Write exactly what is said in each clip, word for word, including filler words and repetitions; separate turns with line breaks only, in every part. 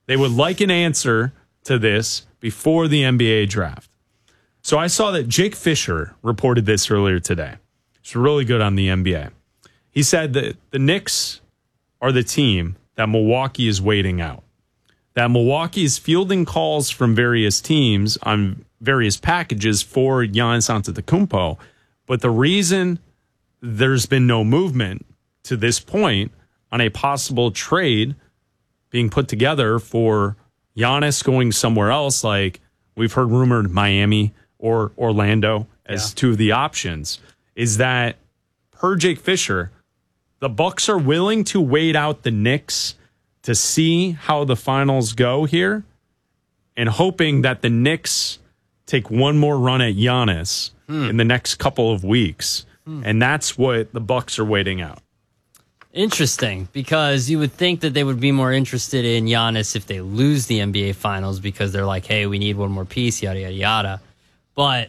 They would like an answer to this before the N B A draft. So I saw that Jake Fisher reported this earlier today. It's really good on the N B A. He said that the Knicks are the team that Milwaukee is waiting out. That Milwaukee is fielding calls from various teams on various packages for Giannis Antetokounmpo. But the reason there's been no movement to this point on a possible trade being put together for Giannis going somewhere else, like we've heard rumored Miami or Orlando as yeah. two of the options, is that per Jake Fisher, the Bucks are willing to wait out the Knicks to see how the finals go here and hoping that the Knicks take one more run at Giannis hmm. in the next couple of weeks. Hmm. And that's what the Bucks are waiting out.
Interesting, because you would think that they would be more interested in Giannis if they lose the N B A Finals because they're like, hey, we need one more piece, yada, yada, yada. But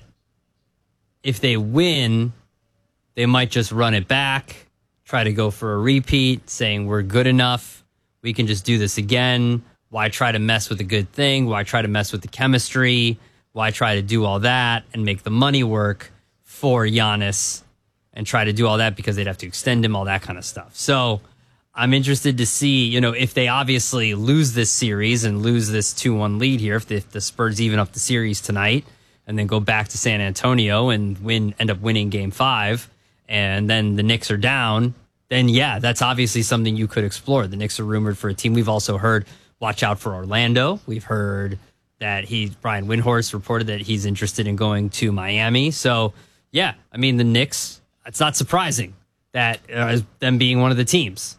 if they win, they might just run it back, try to go for a repeat, saying we're good enough. We can just do this again. Why try to mess with a good thing? Why try to mess with the chemistry? Why try to do all that and make the money work for Giannis and try to do all that because they'd have to extend him, all that kind of stuff. So I'm interested to see, you know, if they obviously lose this series and lose this two one lead here, if the, if the Spurs even up the series tonight and then go back to San Antonio and win, end up winning game five, and then the Knicks are down, then yeah, that's obviously something you could explore. The Knicks are rumored for a team. We've also heard, watch out for Orlando. We've heard that he, Brian Windhorst reported that he's interested in going to Miami. So yeah, I mean, the Knicks, it's not surprising that uh, them being one of the teams.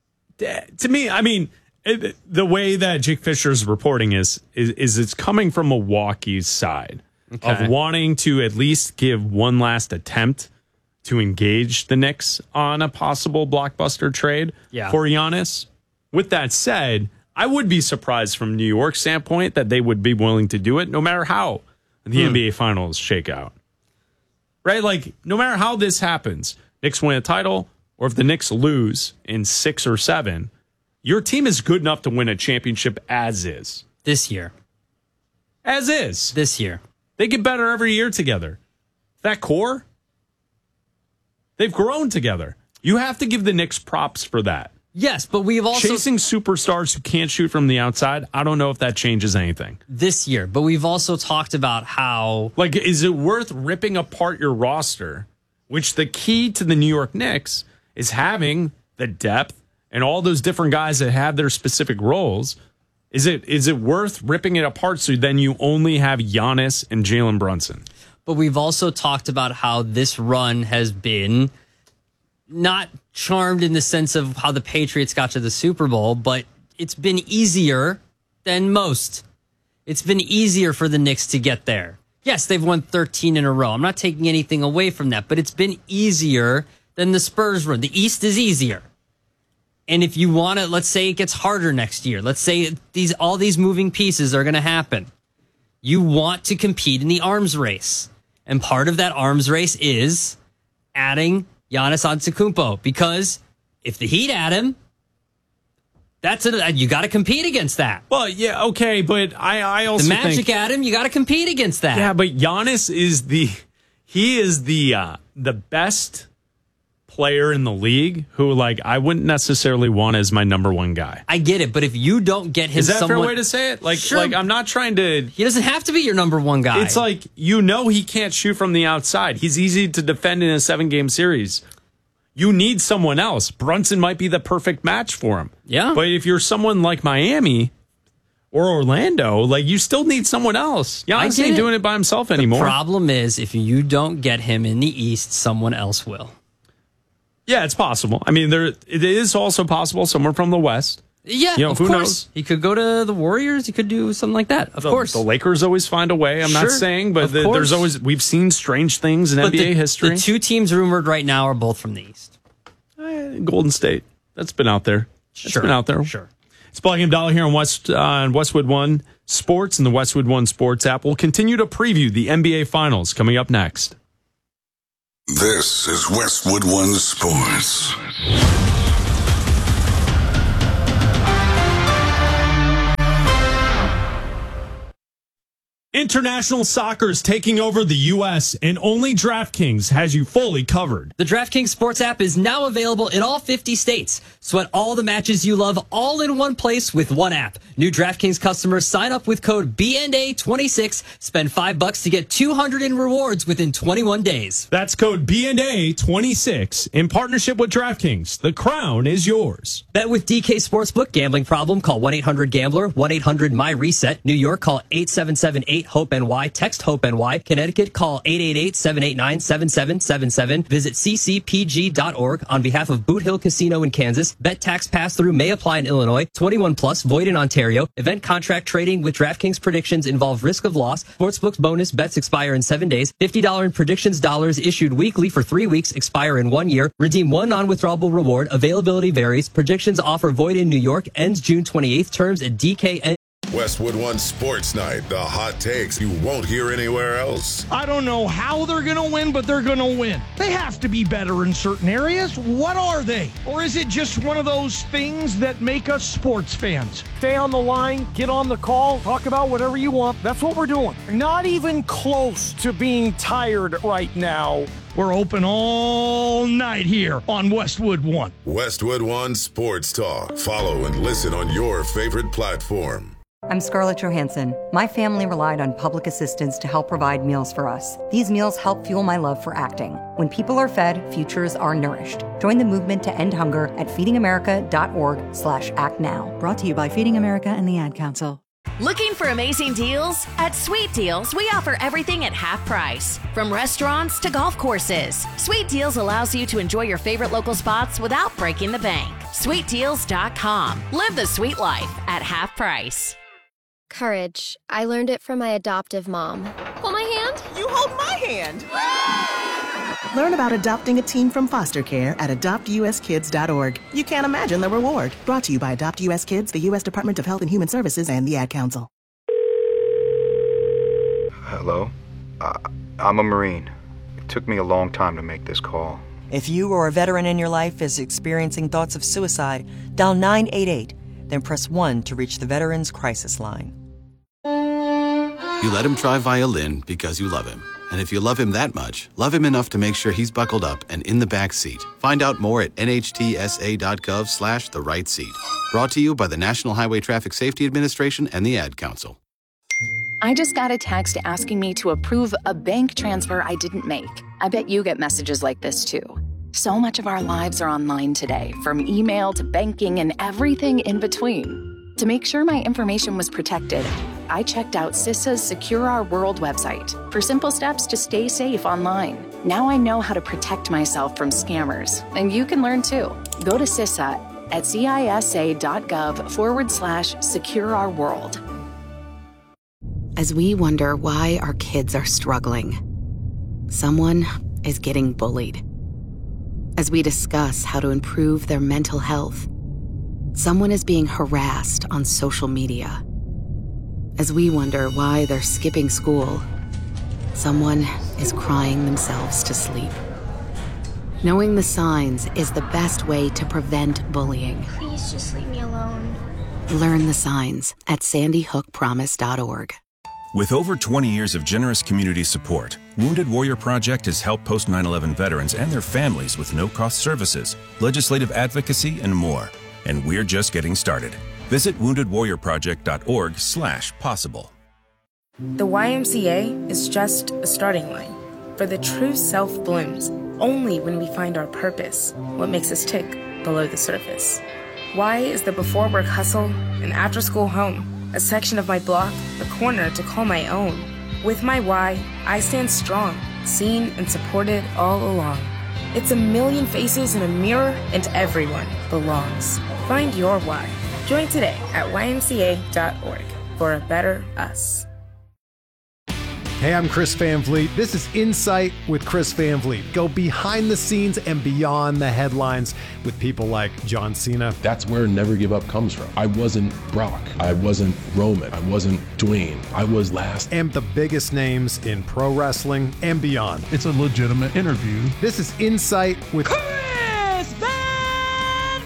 To me, I mean, it, the way that Jake Fisher's reporting is, is, is it's coming from Milwaukee's side okay. of wanting to at least give one last attempt to engage the Knicks on a possible blockbuster trade yeah. for Giannis. With that said, I would be surprised from New York's standpoint that they would be willing to do it no matter how the hmm. N B A Finals shake out. Right? Like, no matter how this happens, Knicks win a title, or if the Knicks lose in six or seven, your team is good enough to win a championship as is.
This year.
As is.
This year.
They get better every year together. That core, they've grown together. You have to give the Knicks props for that.
Yes, but we've also...
Chasing superstars who can't shoot from the outside, I don't know if that changes anything.
This year, but we've also talked about how...
Like, is it worth ripping apart your roster, which the key to the New York Knicks is having the depth and all those different guys that have their specific roles. Is it is it worth ripping it apart so then you only have Giannis and Jalen Brunson?
But we've also talked about how this run has been... not charmed in the sense of how the Patriots got to the Super Bowl, but it's been easier than most. It's been easier for the Knicks to get there. Yes, they've won thirteen in a row. I'm not taking anything away from that, but it's been easier than the Spurs run. The East is easier. And if you want to, let's say it gets harder next year. Let's say these all these moving pieces are going to happen. You want to compete in the arms race. And part of that arms race is adding Giannis Antetokounmpo, because if the Heat add him, that's a, you got to compete against that.
Well, yeah, okay, but I, I also
the Magic
think,
add him, you got to compete against that.
Yeah, but Giannis is the he is the uh, the best player in the league who, like, I wouldn't necessarily want as my number one guy.
I get it, but if you don't get him,
is that
someone,
a fair way to say it? Like,
sure.
like I'm not trying to.
He doesn't have to be your number one guy.
It's like, you know, he can't shoot from the outside. He's easy to defend in a seven game series. You need someone else. Brunson might be the perfect match for him.
Yeah.
But if you're someone like Miami or Orlando, like, you still need someone else. Giannis ain't doing it by himself anymore.
The problem is, if you don't get him in the East, someone else will.
Yeah, it's possible. I mean, there it is also possible someone from the West.
Yeah,
you know,
of
who
course.
knows?
He could go to the Warriors. He could do something like that. Of
the,
course.
The Lakers always find a way. I'm
sure,
not saying, but the, there's always, we've seen strange things in
but
N B A
the,
history.
The two teams rumored right now are both from the East.
Uh, Golden State. That's been out there. That's
sure,
been out there.
Sure.
It's Ball Game Dollar here on West uh, on Westwood One Sports and the Westwood One Sports app. We'll continue to preview the N B A Finals coming up next.
This is Westwood One Sports.
international soccer is taking over the U S, and only DraftKings has you fully covered.
The DraftKings Sports app is now available in all fifty states. Sweat all the matches you love all in one place with one app. New DraftKings customers sign up with code B N A twenty-six, spend five bucks to get two hundred in rewards within twenty-one days.
That's code B N A twenty-six in partnership with DraftKings. The crown is yours.
Bet with D K Sportsbook. Gambling problem? Call one eight hundred gambler, one eight hundred my reset. New York, call eight seven seven eight hope N Y. Text HOPE-NY. Connecticut, call eight eight eight, seven eight nine, seven seven seven seven. Visit c c p g dot org on behalf of Boot Hill Casino in Kansas. Bet tax pass-through may apply in Illinois. twenty-one plus, void in Ontario. Event contract trading with DraftKings predictions involve risk of loss. Sportsbook's bonus bets expire in seven days. fifty dollars in predictions dollars issued weekly for three weeks, expire in one year. Redeem one non-withdrawable reward. Availability varies. Predictions offer void in New York. Ends June twenty-eighth. Terms at D K N.
Westwood One Sports Night, the hot takes you won't hear anywhere else.
I don't know how they're going to win, but they're going to win. They have to be better in certain areas. What are they? Or is it just one of those things that make us sports fans? Stay on the line, get on the call, talk about whatever you want. That's what we're doing. Not even close to being tired right now. We're open all night here on Westwood One.
Westwood One Sports Talk. Follow and listen on your favorite platform.
I'm Scarlett Johansson. My family relied on public assistance to help provide meals for us. These meals help fuel my love for acting. When people are fed, futures are nourished. Join the movement to end hunger at feedingamerica.org slash act now.
Brought to you by Feeding America and the Ad Council.
Looking for amazing deals? At Sweet Deals, we offer everything at half price. From restaurants to golf courses, Sweet Deals allows you to enjoy your favorite local spots without breaking the bank. sweet deals dot com. Live the sweet life at half price.
Courage. I learned it from my adoptive mom. Hold my hand.
You hold my hand.
Learn about adopting a teen from foster care at adopt u s kids dot org. You can't imagine the reward. Brought to you by Adopt U S Kids, the U S Department of Health and Human Services, and the Ad Council.
Hello? Uh, I'm a Marine. It took me a long time to make this call.
If you or a veteran in your life is experiencing thoughts of suicide, dial nine eight eight, then press one to reach the Veterans Crisis Line.
You let him try violin because you love him. And if you love him that much, love him enough to make sure he's buckled up and in the back seat. Find out more at N H T S A dot gov slash the right seat. Brought to you by the National Highway Traffic Safety Administration and the Ad Council.
I just got a text asking me to approve a bank transfer I didn't make. I bet you get messages like this too. So much of our lives are online today, from email to banking and everything in between. To make sure my information was protected, I checked out CISA's Secure Our World website for simple steps to stay safe online. Now I know how to protect myself from scammers, and you can learn too. Go to CISA at cisa.gov forward slash secure our world.
As we wonder why our kids are struggling, someone is getting bullied. As we discuss how to improve their mental health, someone is being harassed on social media. As we wonder why they're skipping school, someone is crying themselves to sleep. Knowing the signs is the best way to prevent bullying.
Please just leave me alone.
Learn the signs at sandy hook promise dot org.
With over twenty years of generous community support, Wounded Warrior Project has helped post nine eleven veterans and their families with no-cost services, legislative advocacy, and more. And we're just getting started. Visit wounded warrior project dot org slash possible.
The Y M C A is just a starting line, for the true self blooms only when we find our purpose, what makes us tick below the surface. Y is the before work hustle, an after school home, a section of my block, a corner to call my own. With my Y, I stand strong, seen and supported all along. It's a million faces in a mirror, and everyone belongs. Find your why. Join today at y m c a dot org for a better us.
Hey, I'm Chris Van Vliet. This is Insight with Chris Van Vliet. Go behind the scenes and beyond the headlines with people like John Cena.
That's where Never Give Up comes from. I wasn't Brock. I wasn't Roman. I wasn't Dwayne. I was last.
And the biggest names in pro wrestling and beyond.
It's a legitimate interview.
This is Insight with
Chris Van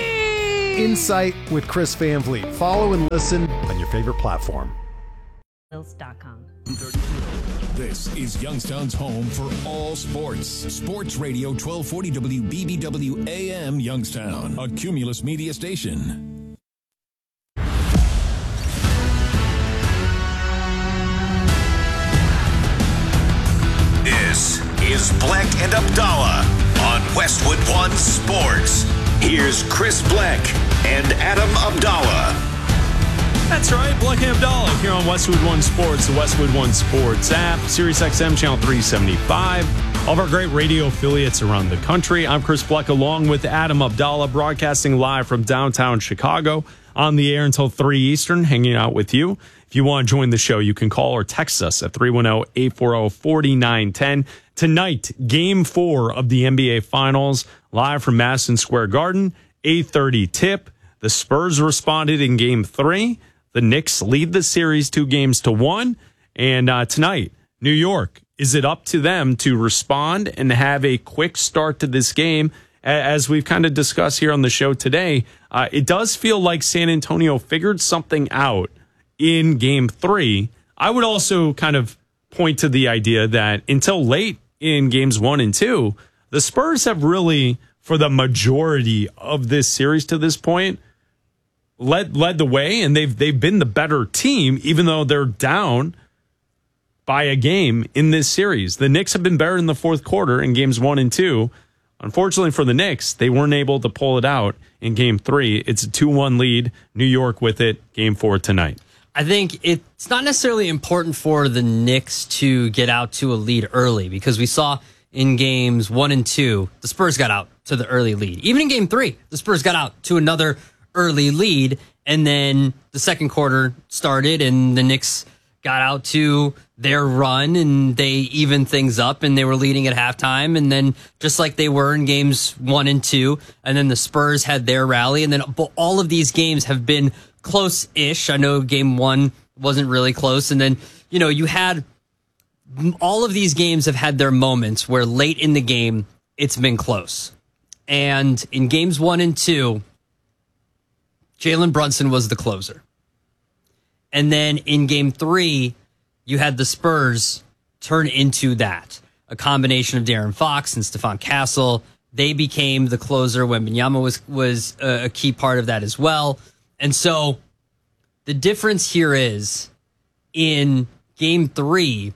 Vliet!
Insight with Chris Van Vliet. Follow and listen on your favorite platform.
rentals dot com.
This is Youngstown's home for all sports. Sports Radio twelve forty W B B W A M Youngstown, a Cumulus media station.
This is Black and Abdallah on Westwood One Sports. Here's Chris Black and Adam Abdallah.
That's right, Black and Abdallah here on Westwood One Sports, the Westwood One Sports app, Sirius X M channel three seventy-five. All of our great radio affiliates around the country. I'm Chris Black along with Adam Abdallah, broadcasting live from downtown Chicago, on the air until three Eastern, hanging out with you. If you want to join the show, you can call or text us at three one zero, eight four zero, four nine one zero. Tonight, game four of the N B A Finals, live from Madison Square Garden, eight thirty tip. The Spurs responded in game three. The Knicks lead the series two games to one. And uh, tonight, New York, is it up to them to respond and have a quick start to this game? As we've kind of discussed here on the show today, uh, it does feel like San Antonio figured something out in game three. I would also kind of point to the idea that until late in games one and two, the Spurs have really, for the majority of this series to this point, led led the way, and they've they've been the better team, even though they're down by a game in this series. The Knicks have been better in the fourth quarter in games one and two. Unfortunately for the Knicks, they weren't able to pull it out in game three. It's a two one lead. New York with it. Game four tonight.
I think it's not necessarily important for the Knicks to get out to a lead early, because we saw in games one and two, the Spurs got out to the early lead. Even in game three, the Spurs got out to another early lead, and then the second quarter started and the Knicks got out to their run and they evened things up and they were leading at halftime, and then just like they were in games one and two, and then the Spurs had their rally, and then all of these games have been close-ish. I know game one wasn't really close, and then, you know, you had all of these games have had their moments where late in the game it's been close. And in games one and two, Jalen Brunson was the closer. And then in game three, you had the Spurs turn into that. A combination of De'Aaron Fox and Stephon Castle. They became the closer when Wembanyama was, was a, a key part of that as well. And so the difference here is in game three,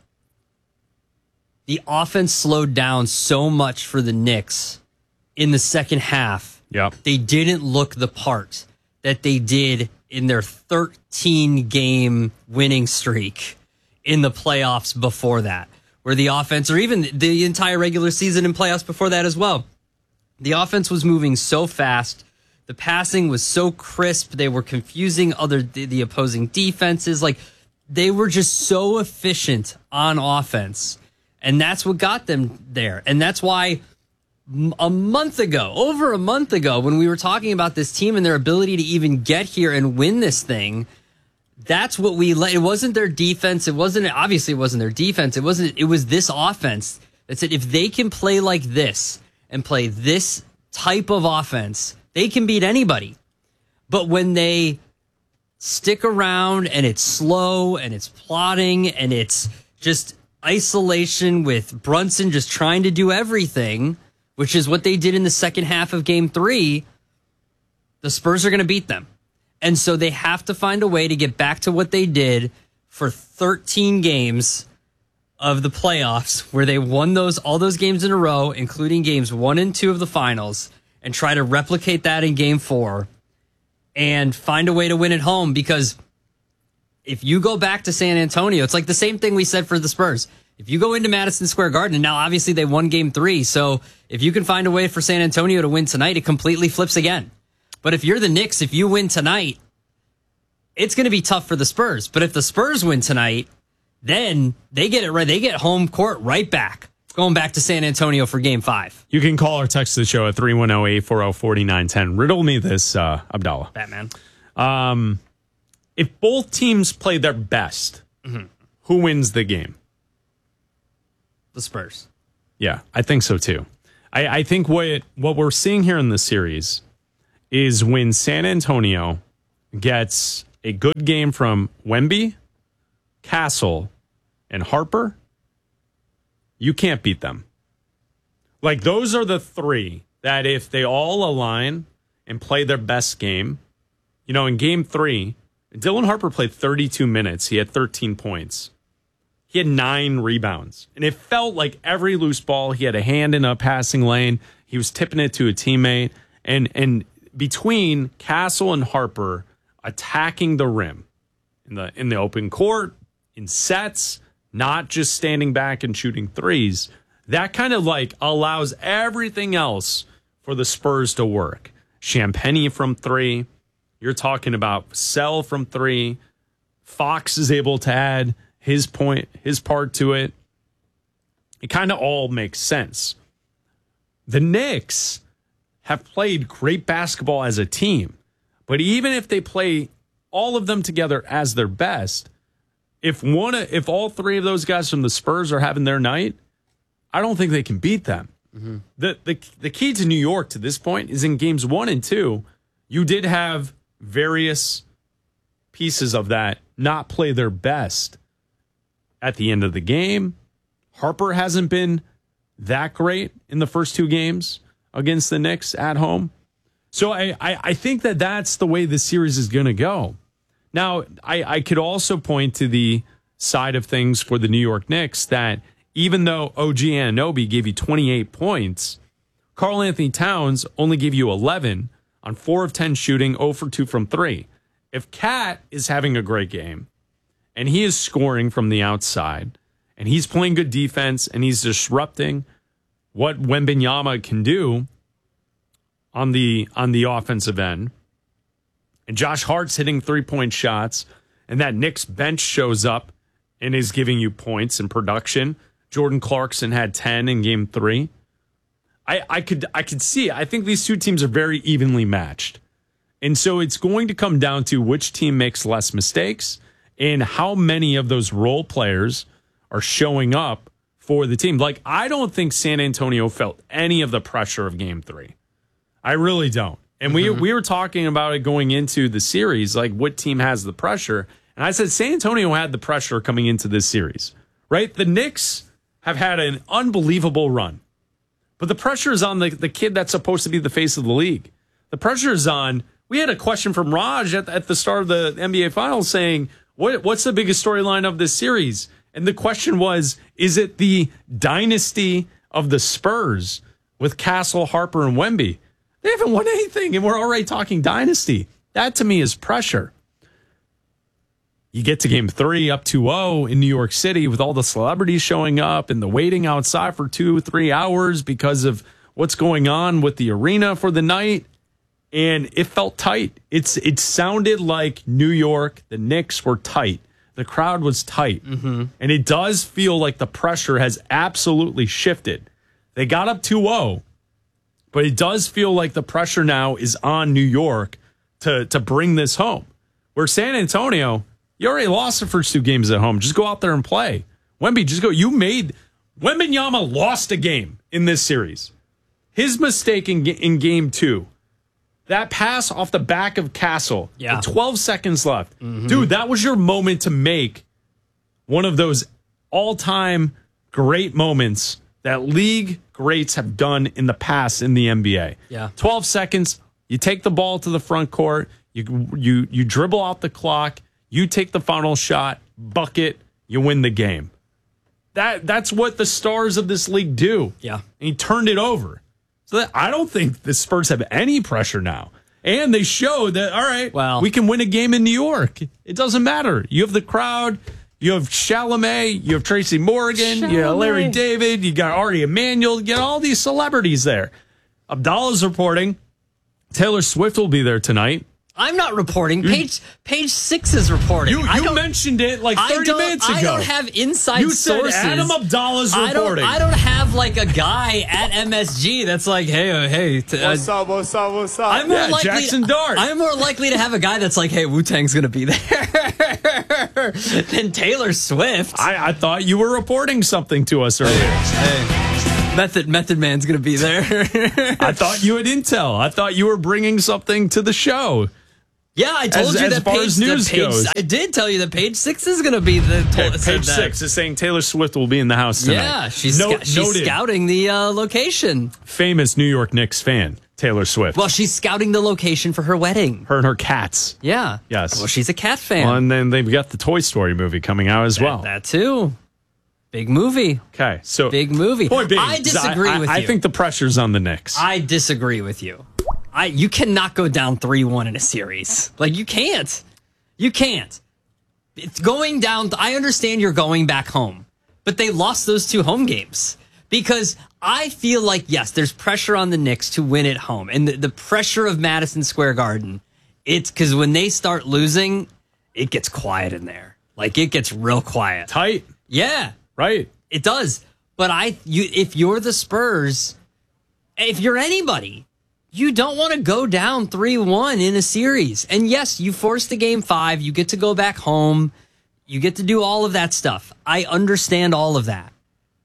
the offense slowed down so much for the Knicks in the second half.
Yep.
They didn't look the part that they did in their thirteen game winning streak in the playoffs before that, where the offense, or even the entire regular season and playoffs before that as well, the offense was moving so fast. The passing was so crisp. They were confusing other the, the opposing defenses. Like, they were just so efficient on offense. And that's what got them there. And that's why a month ago, over a month ago, when we were talking about this team and their ability to even get here and win this thing, that's what we let. It wasn't their defense. It wasn't, obviously it wasn't their defense. It wasn't, it was this offense that said, if they can play like this and play this type of offense, they can beat anybody. But when they stick around and it's slow and it's plodding and it's just isolation with Brunson just trying to do everything, which is what they did in the second half of game three, the Spurs are going to beat them. And so they have to find a way to get back to what they did for thirteen games of the playoffs, where they won those all those games in a row, including games one and two of the finals, and try to replicate that in game four and find a way to win at home. Because if you go back to San Antonio, it's like the same thing we said for the Spurs. If you go into Madison Square Garden, and now obviously they won game three, so if you can find a way for San Antonio to win tonight, it completely flips again. But if you're the Knicks, if you win tonight, it's going to be tough for the Spurs. But if the Spurs win tonight, then they get it right. They get home court right back, going back to San Antonio for game five.
You can call or text the show at three one zero, eight four zero, four nine one zero. Riddle me this, uh, Abdallah.
Batman.
Um, if both teams play their best, mm-hmm. who wins the game?
The Spurs.
Yeah, I think so too. I, I think what what we're seeing here in the series is when San Antonio gets a good game from Wemby, Castle, and Harper, you can't beat them. Like, those are the three that if they all align and play their best game, you know, in game three, Dylan Harper played thirty-two minutes. He had thirteen points. He had nine rebounds. And it felt like every loose ball, he had a hand in a passing lane. He was tipping it to a teammate. And, and between Castle and Harper attacking the rim in the, in the open court, in sets, not just standing back and shooting threes, that kind of like allows everything else for the Spurs to work. Champagny from three. You're talking about Sell from three. Fox is able to add his point, his part to it. It kind of all makes sense. The Knicks have played great basketball as a team, but even if they play all of them together as their best, if one, if all three of those guys from the Spurs are having their night, I don't think they can beat them. Mm-hmm. The, the the key to New York to this point is in games one and two, you did have various pieces of that not play their best at the end of the game. Harper hasn't been that great in the first two games against the Knicks at home. So I, I, I think that that's the way the series is going to go. Now, I, I could also point to the side of things for the New York Knicks that even though O G Anunoby gave you twenty-eight points, Karl Anthony Towns only gave you eleven on four of ten shooting, zero for two from three. If Cat is having a great game and he is scoring from the outside and he's playing good defense and he's disrupting what Wembanyama can do on the on the offensive end, and Josh Hart's hitting three-point shots, and that Knicks bench shows up and is giving you points and production. Jordan Clarkson had ten in game three. I, I could I could see it. I think these two teams are very evenly matched. And so it's going to come down to which team makes less mistakes and how many of those role players are showing up for the team. Like, I don't think San Antonio felt any of the pressure of game three. I really don't. And we, mm-hmm. we were talking about it going into the series, like what team has the pressure. And I said San Antonio had the pressure coming into this series, right? The Knicks have had an unbelievable run. But the pressure is on the, the kid that's supposed to be the face of the league. The pressure is on, we had a question from Raj at, at the start of the N B A Finals saying, what, what's the biggest storyline of this series? And the question was, is it the dynasty of the Spurs with Castle, Harper, and Wemby? They haven't won anything, and we're already talking dynasty. That, to me, is pressure. You get to game three, up two oh in New York City with all the celebrities showing up and the waiting outside for two, three hours because of what's going on with the arena for the night. And it felt tight. It's It sounded like New York, the Knicks were tight. The crowd was tight. Mm-hmm. And it does feel like the pressure has absolutely shifted. They got up two oh, but it does feel like the pressure now is on New York to, to bring this home. Where San Antonio, you already lost the first two games at home. Just go out there and play. Wemby, just go. You made Wembanyama lost a game in this series. His mistake in, in game two, that pass off the back of Castle, yeah. with twelve seconds left. Mm-hmm. Dude, that was your moment to make one of those all-time great moments that league greats have done in the past in the N B A.
Yeah.
twelve seconds, you take the ball to the front court, you you you dribble out the clock, you take the final shot, bucket, you win the game. That that's what the stars of this league do.
Yeah. And
he turned it over. So that, I don't think the Spurs have any pressure now. And they showed that, all right,
well,
we can win a game in New York. It doesn't matter. You have the crowd. You have Chalamet. You have Tracy Morgan. Chalamet. You have Larry David. You got Ari Emanuel. You got all these celebrities there. Abdallah's reporting. Taylor Swift will be there tonight.
I'm not reporting. Page Page Six is reporting.
You, you mentioned it like thirty minutes ago.
I don't have inside
you
sources.
Said Adam Abdallah's reporting.
I don't, I don't have like a guy at M S G that's like, hey, uh, hey. T-
what's up, what's up, what's up?
I'm more
yeah,
likely,
Jackson Dart.
I'm more likely to have a guy that's like, hey, Wu-Tang's going to be there than Taylor Swift.
I, I thought you were reporting something to us earlier.
Hey. Method Method Man's going to be there.
I thought you had intel. I thought you were bringing something to the show.
Yeah, I told
as,
you
as
that
far
page,
as news
that page
goes.
I did tell you that page six is going to be the
Okay,
to- said
page
that.
six is saying Taylor Swift will be in the house tonight.
Yeah, she's
No-
sc- she's
noted.
scouting the uh, location.
Famous New York Knicks fan, Taylor Swift.
Well, she's scouting the location for her wedding.
Her and her cats.
Yeah.
Yes.
Well, she's a cat fan.
Well, and then they've got the Toy Story movie coming out as
that,
well.
That too. Big movie.
Okay, so
Big movie.
Point being,
I disagree
I, I,
with you.
I think the pressure's on the Knicks.
I disagree with you. I you cannot go down three one in a series. Like you can't. You can't. It's going down. I understand you're going back home, but they lost those two home games because I feel like, yes, there's pressure on the Knicks to win at home, and the, the pressure of Madison Square Garden. It's because when they start losing, it gets quiet in there. Like it gets real quiet.
Tight.
Yeah.
Right.
It does. But I, you, if you're the Spurs, if you're anybody, you don't want to go down three one in a series. And yes, you forced the game five. You get to go back home. You get to do all of that stuff. I understand all of that.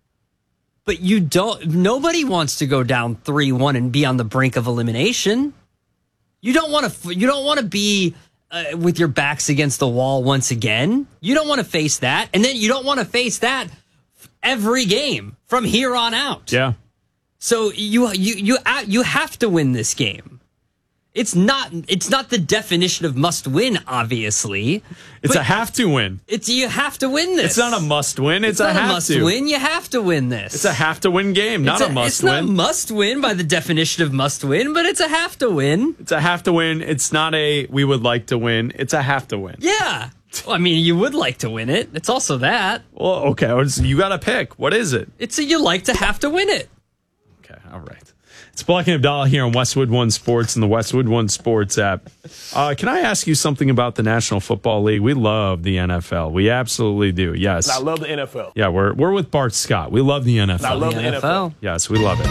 But you don't, nobody wants to go down three one and be on the brink of elimination. You don't want to, you don't want to be uh, with your backs against the wall once again. You don't want to face that. And then you don't want to face that every game from here on out.
Yeah.
So you you you you have to win this game. It's not it's not the definition of must win, obviously.
It's a have to win.
It's you have to win this.
It's not a must win. It's,
It's
a
not a
have
must
to
win. You have to win this.
It's a have to win game, not
It's
a, must
It's
win.
not must win by the definition of must win, but it's a have to win.
It's a have to win. It's not a we would like to win. It's a have to win.
Yeah. Well, I mean, you would like to win it. It's also that.
Well, okay. So you got to pick. What is it?
It's a you like to have to win it.
Okay. All right. It's Black and Abdallah here on Westwood One Sports and the Westwood One Sports app. Uh, can I ask you something about the National Football League? We love the N F L. We absolutely do. Yes.
I love the N F L.
Yeah, we're we're with Bart Scott. We love the N F L.
I love the, the N F L.
Yes, we love it.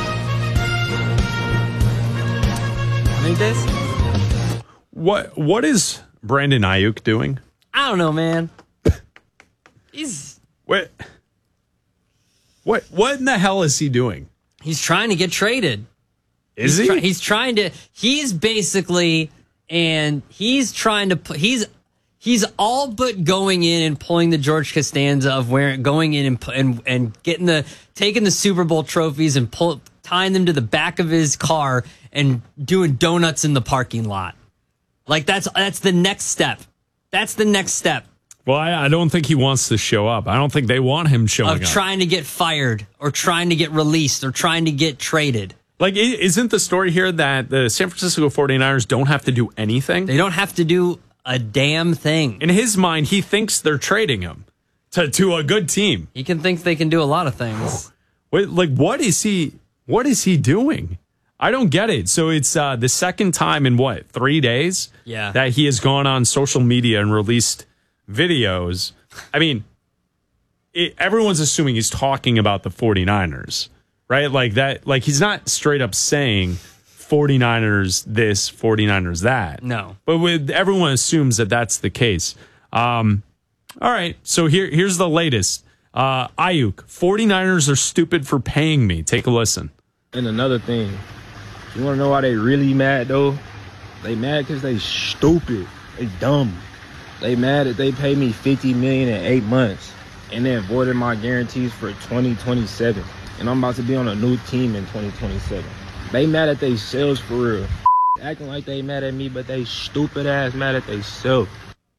How many days?
What what is Brandon Ayuk doing?
I don't know, man. He's
what? What what in the hell is he doing?
He's trying to get traded.
Is
he's
he?
Try, he's trying to. He's basically, and he's trying to put. He's he's all but going in and pulling the George Costanza of where going in and and and getting the taking the Super Bowl trophies and pull tying them to the back of his car and doing donuts in the parking lot. Like that's that's the next step. That's the next step.
Well, I, I don't think he wants to show up. I don't think they want him showing
of
up.
Trying to get fired or trying to get released or trying to get traded.
Like, isn't the story here that the San Francisco forty-niners don't have to do anything?
They don't have to do a damn thing.
In his mind, he thinks they're trading him to, to a good team.
He can think they can do a lot of things.
Wait, like, what is he, what is he doing? I don't get it. So it's uh, the second time in what, three days?
Yeah.
That he has gone on social media and released videos. I mean, it, everyone's assuming he's talking about the forty-niners, right? Like that, like he's not straight up saying forty-niners this, forty-niners that.
No.
But with everyone assumes that that's the case. Um, all right. So here, here's the latest. Uh, Ayuk, forty-niners are stupid for paying me. Take a listen.
And another thing, you want to know why they really mad though? They mad because they stupid. They dumb. They mad that they paid me fifty million dollars in eight months and they avoided my guarantees for twenty twenty-seven. And I'm about to be on a new team in twenty twenty-seven. They mad at they selves for real. Acting like they mad at me, but they stupid ass mad at they self.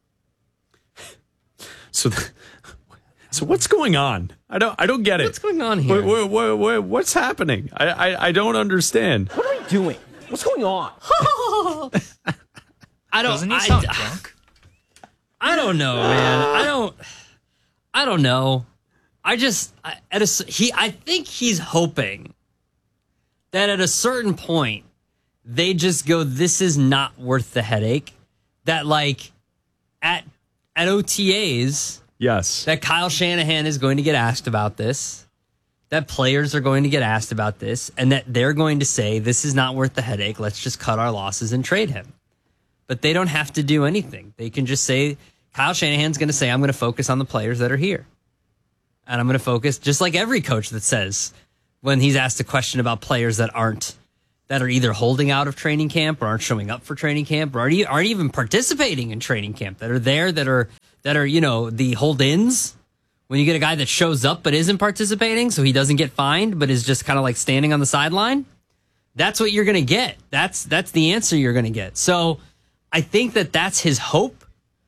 So, th- so what's going on? I don't, I don't get it.
What's going on here?
What, what, what, what's happening? I, I, I don't understand.
What are we doing? What's going on?
I don't.
Doesn't he
I,
sound drunk?
I don't know, man. I don't. I don't know. I just I, at a he. I think he's hoping that at a certain point they just go, "This is not worth the headache." That like at at O T As,
yes,
that Kyle Shanahan is going to get asked about this. That players are going to get asked about this, and that they're going to say, "This is not worth the headache. Let's just cut our losses and trade him." But they don't have to do anything. They can just say, Kyle Shanahan's going to say, I'm going to focus on the players that are here. And I'm going to focus, just like every coach that says, when he's asked a question about players that aren't, that are either holding out of training camp or aren't showing up for training camp or aren't, aren't even participating in training camp, that are there, that are, that are, you know, the hold-ins. When you get a guy that shows up but isn't participating, so he doesn't get fined, but is just kind of like standing on the sideline, that's what you're going to get. That's that's the answer you're going to get. So I think that that's his hope,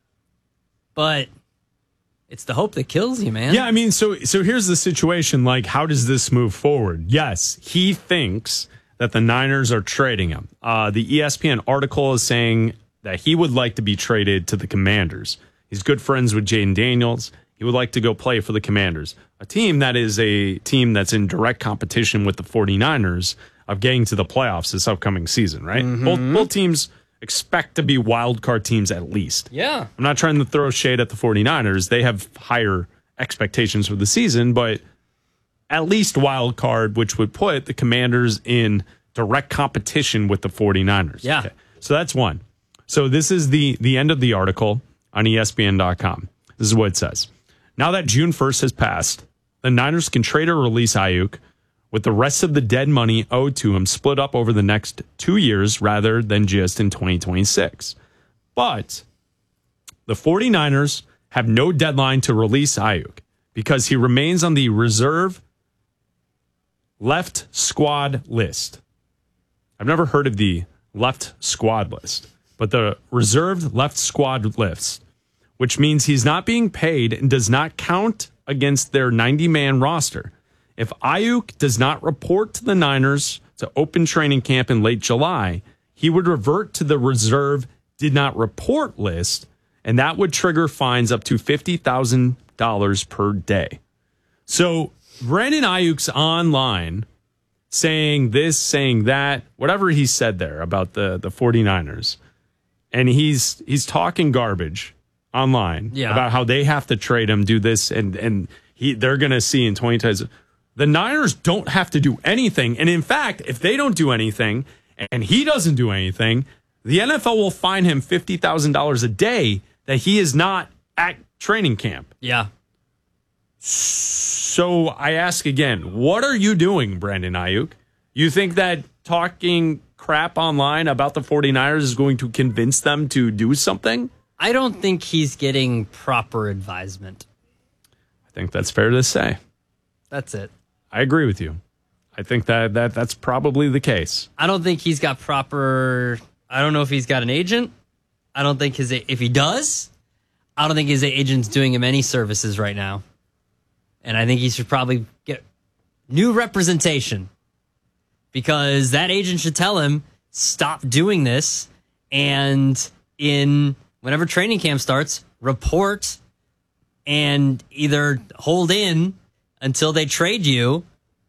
but it's the hope that kills you, man.
Yeah, I mean, so so here's the situation. Like, how does this move forward? Yes, he thinks that the Niners are trading him. Uh, the E S P N article is saying that he would like to be traded to the Commanders. He's good friends with Jaden Daniels. He would like to go play for the Commanders, a team that is a team that's in direct competition with the 49ers of getting to the playoffs this upcoming season, right? Mm-hmm. Both, both teams expect to be wild card teams at least.
Yeah.
I'm not trying to throw shade at the 49ers. They have higher expectations for the season, but at least wild card, which would put the Commanders in direct competition with the 49ers.
Yeah.
Okay. So that's one. So this is the, the end of the article on E S P N dot com. This is what it says. Now that June first has passed, the Niners can trade or release Ayuk with the rest of the dead money owed to him split up over the next two years rather than just in twenty twenty-six. But the 49ers have no deadline to release Ayuk because he remains on the reserve left squad list. I've never heard of the left squad list, but the reserved left squad list, which means he's not being paid and does not count against their ninety-man roster. If Ayuk does not report to the Niners to open training camp in late July, he would revert to the reserve did not report list, and that would trigger fines up to fifty thousand dollars per day. So Brandon Ayuk's online saying this, saying that, whatever he said there about the, the 49ers, and he's he's talking garbage online
yeah.
about how they have to trade him, do this, and and he they're going to see in twenty times. The Niners don't have to do anything. And in fact, if they don't do anything and he doesn't do anything, the N F L will fine him fifty thousand dollars a day that he is not at training camp.
Yeah.
So I ask again, what are you doing, Brandon Ayuk? You think that talking crap online about the 49ers is going to convince them to do something?
I don't think he's getting proper advisement.
I think that's fair to say.
That's it.
I agree with you. I think that, that that's probably the case.
I don't think he's got proper... I don't know if he's got an agent. I don't think his... If he does, I don't think his agent's doing him any services right now. And I think he should probably get new representation. Because that agent should tell him, stop doing this. And in... whenever training camp starts, report and either hold in until they trade you,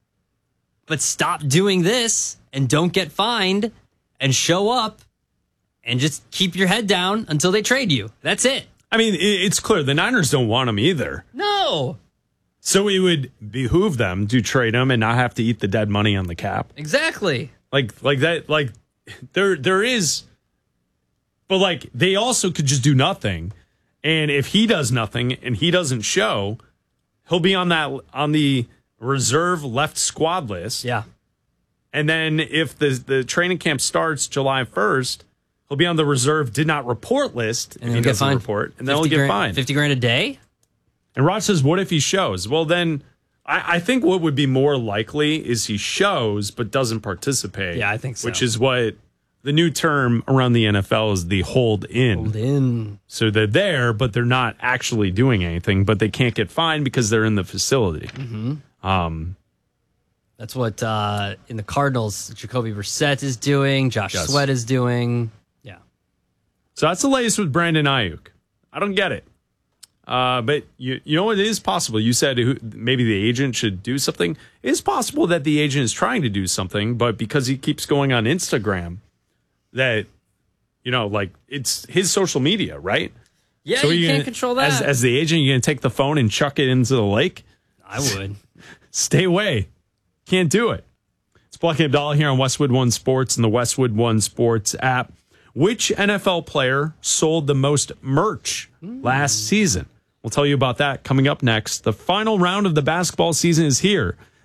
but stop doing this and don't get fined and show up and just keep your head down until they trade you. That's it.
I mean, it's clear the Niners don't want him either.
No.
So it would behoove them to trade him and not have to eat the dead money on the cap.
Exactly.
Like, like that, like there, there is... But, like, they also could just do nothing. And if he does nothing and he doesn't show, he'll be on that on the reserve left squad list.
Yeah.
And then if the the training camp starts July first, he'll be on the reserve did not report list
and
if he doesn't
fined.
report. And then he'll get
grand,
fined.
fifty grand a day?
And Rod says, what if he shows? Well, then I, I think what would be more likely is he shows but doesn't participate.
Yeah, I think so.
Which is what... The new term around the N F L is the hold in.
Hold in.
So they're there, but they're not actually doing anything, but they can't get fined because they're in the facility.
Mm-hmm.
Um,
That's what uh, in the Cardinals, Jacoby Brissett is doing, Josh
yes.
Sweat is doing. Yeah.
So that's the latest with Brandon Ayuk. I don't get it. Uh, but you, you know, it is possible. You said who, maybe the agent should do something. It is possible that the agent is trying to do something, but because he keeps going on Instagram, that, you know, like it's his social media, right?
Yeah,
so
you can't
gonna,
control that.
As, as the agent, you're going to take the phone and chuck it into the lake?
I would.
Stay away. Can't do it. It's Plucky Abdallah here on Westwood One Sports and the Westwood One Sports app. Which N F L player sold the most merch mm. last season? We'll tell you about that coming up next. The final round of the basketball season is here.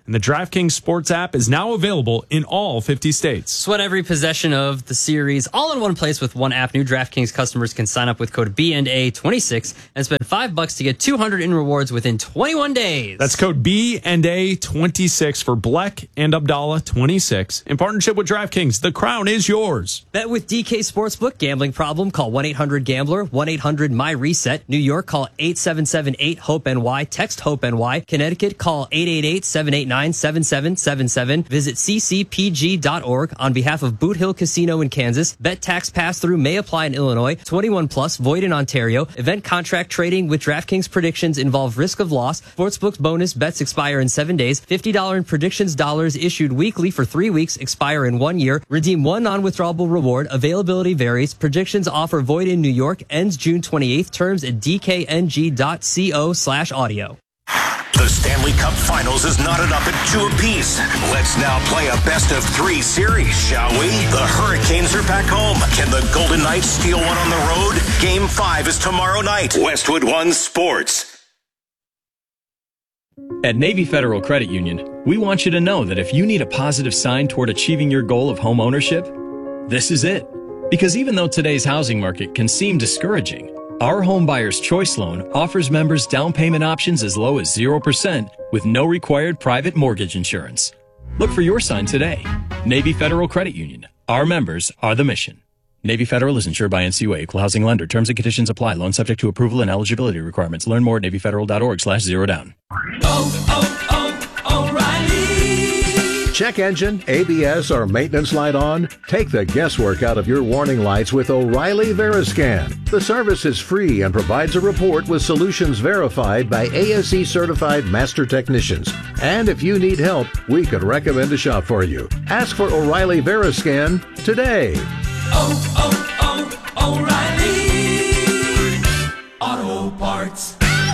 And the DraftKings Sports app is now available in all fifty states.
Sweat every possession of the series all in one place with one app. New DraftKings customers can sign up with code B and A twenty-six and spend five bucks to get two hundred in rewards within twenty-one days.
That's code B and A twenty-six for Bleck and Abdallah twenty-six. In partnership with DraftKings, the crown is yours.
Bet with D K Sportsbook. Gambling problem? Call one eight hundred gambler, one eight hundred my reset. New York, call eight seven seven eight hope N Y. Text HOPE-NY. Connecticut, call eight eight eight seven eight nine seven seven seven seven. Visit c c p g dot org on behalf of Boot Hill Casino in Kansas. Bet tax pass-through may apply in Illinois. twenty-one plus, void in Ontario. Event contract trading with DraftKings predictions involve risk of loss. Sportsbook bonus bets expire in seven days. fifty dollars in predictions dollars issued weekly for three weeks, expire in one year. Redeem one non-withdrawable reward. Availability varies. Predictions offer void in New York. Ends June twenty-eighth. Terms at d k n g dot co slash audio.
The Stanley Cup Finals is knotted up at two apiece. Let's now play a best of three series, shall we? The Hurricanes are back home. Can the Golden Knights steal one on the road? Game five is tomorrow night. Westwood One Sports.
At Navy Federal Credit Union, we want you to know that if you need a positive sign toward achieving your goal of home ownership, this is it. Because even though today's housing market can seem discouraging, our Home Buyer's Choice Loan offers members down payment options as low as zero percent with no required private mortgage insurance. Look for your sign today. Navy Federal Credit Union. Our members are the mission. Navy Federal is insured by N C U A, Equal Housing Lender. Terms and conditions apply. Loan subject to approval and eligibility requirements. Learn more at navy federal dot org slash zero down.
Oh, oh, O'Reilly! Check engine, A B S, or maintenance light on? Take the guesswork out of your warning lights with O'Reilly Veriscan. The service is free and provides a report with solutions verified by A S E certified master technicians. And if you need help, we could recommend a shop for you. Ask for O'Reilly Veriscan today.
Oh, oh, oh, O'Reilly Auto Parts.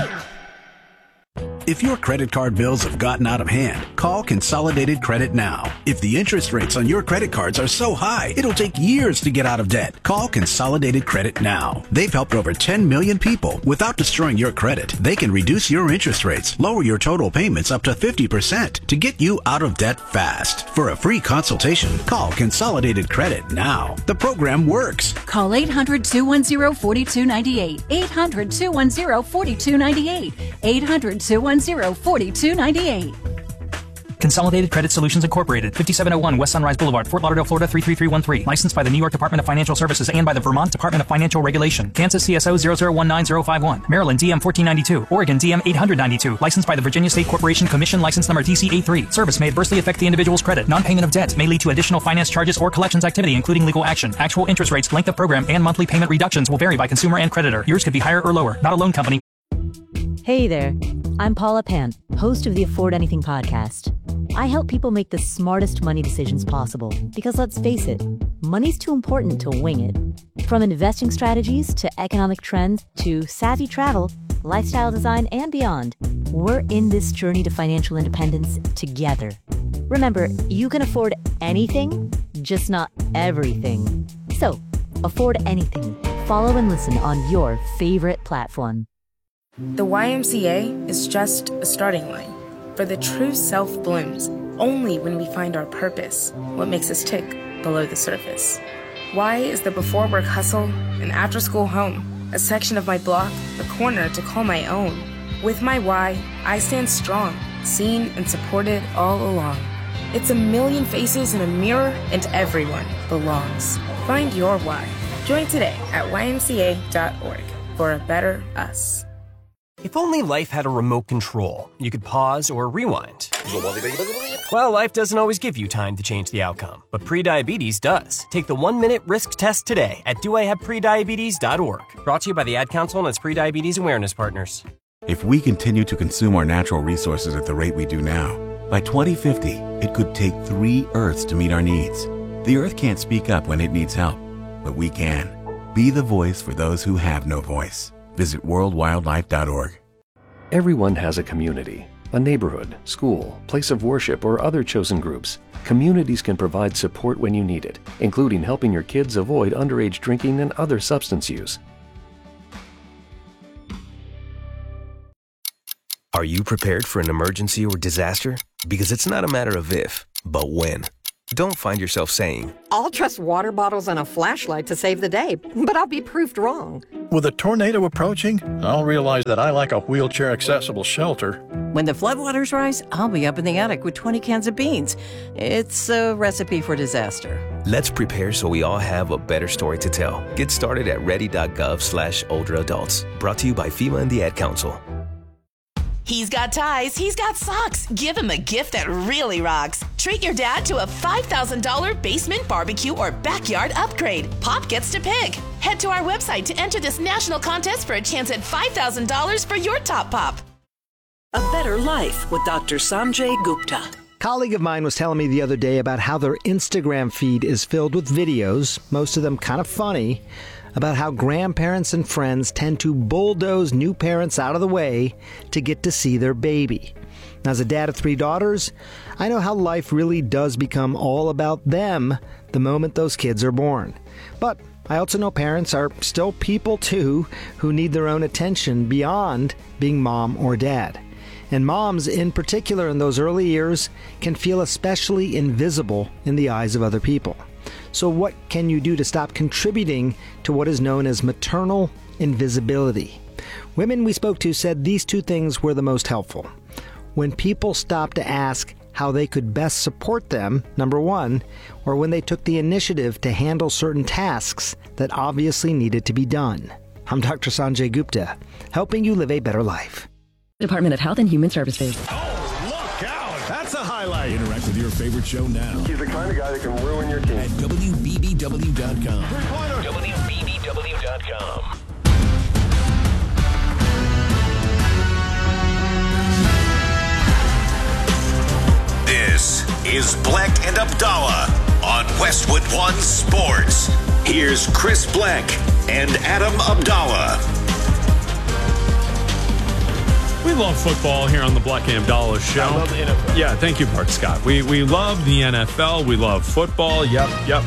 If your credit card bills have gotten out of hand, call Consolidated Credit now. If the interest rates on your credit cards are so high, it'll take years to get out of debt. Call Consolidated Credit now. They've helped over ten million people without destroying your credit. They can reduce your interest rates, lower your total payments up to fifty percent to get you out of debt fast. For a free consultation, call Consolidated Credit now. The program works.
Call eight hundred, two one zero, four two nine eight. eight hundred, two one zero, four two nine eight. eight hundred, two one zero, four two nine eight.
Consolidated Credit Solutions Incorporated, fifty-seven oh one West Sunrise Boulevard, Fort Lauderdale, Florida three three three one three. Licensed by the New York Department of Financial Services and by the Vermont Department of Financial Regulation. Kansas C S O zero zero one nine zero five one. Maryland D M fourteen ninety-two. Oregon D M eight ninety-two. Licensed by the Virginia State Corporation Commission. License number D C A three. Service may adversely affect the individual's credit. Non-payment of debt may lead to additional finance charges or collections activity, including legal action. Actual interest rates, length of program, and monthly payment reductions will vary by consumer and creditor. Yours could be higher or lower. Not a loan company.
Hey there, I'm Paula Pant, host of the Afford Anything podcast. I help people make the smartest money decisions possible because let's face it, money's too important to wing it. From investing strategies to economic trends to savvy travel, lifestyle design, and beyond, we're in this journey to financial independence together. Remember, you can afford anything, just not everything. So, afford anything. Follow and listen on your favorite platform.
The Y M C A is just a starting line, for the true self blooms only when we find our purpose, what makes us tick below the surface. Y is the before work hustle, an after school home, a section of my block, a corner to call my own. With my Y, I stand strong, seen and supported all along. It's a million faces in a mirror, and everyone belongs. Find your Y. Join today at y m c a dot org for a better us.
If only life had a remote control, you could pause or rewind. Well, life doesn't always give you time to change the outcome, but prediabetes does. Take the one-minute risk test today at do I have prediabetes dot org. Brought to you by the Ad Council and its prediabetes awareness partners.
If we continue to consume our natural resources at the rate we do now, by twenty fifty, it could take three Earths to meet our needs. The Earth can't speak up when it needs help, but we can. Be the voice for those who have no voice. Visit world wildlife dot org.
Everyone has a community, a neighborhood, school, place of worship, or other chosen groups. Communities can provide support when you need it, including helping your kids avoid underage drinking and other substance use.
Are you prepared for an emergency or disaster?
Because it's not a matter of if, but when. Don't find yourself saying,
I'll trust water bottles and a flashlight to save the day, but I'll be proved wrong.
With a tornado approaching, I'll realize that I like a wheelchair-accessible shelter.
When the floodwaters rise, I'll be up in the attic with twenty cans of beans. It's a recipe for disaster.
let's prepare so we all have a better story to tell. Get started at ready.gov slash older adults. Brought to you by FEMA and the Ad Council.
He's got ties, he's got socks. Give him a gift that really rocks. Treat your dad to a five thousand dollars basement barbecue or backyard upgrade. Pop gets to pick. Head to our website to enter this national contest for a chance at five thousand dollars for your top pop.
A Better Life with Doctor Sanjay Gupta.
A colleague of mine was telling me the other day about how their Instagram feed is filled with videos, most of them kind of funny, about how grandparents and friends tend to bulldoze new parents out of the way to get to see their baby. Now, as a dad of three daughters, I know how life really does become all about them the moment those kids are born. But I also know parents are still people too who need their own attention beyond being mom or dad. And moms, in particular in those early years, can feel especially invisible in the eyes of other people. So what can you do to stop contributing to what is known as maternal invisibility? Women we spoke to said these two things were the most helpful. When people stopped to ask how they could best support them, number one, or when they took the initiative to handle certain tasks that obviously needed to be done. I'm Doctor Sanjay Gupta, helping you live a better life.
Department of Health and Human Services.
That's a highlight. Interact with your favorite show now.
He's the kind of guy that can ruin your team.
At W B B W dot com.
W B B W dot com.
This is Black and Abdallah on Westwood One Sports. Here's Chris Black and Adam Abdallah.
We love football here on the Black and Abdallah show.
I love the N F L.
Yeah, thank you, Bart Scott. We we love the N F L. We love football. Yep, yep.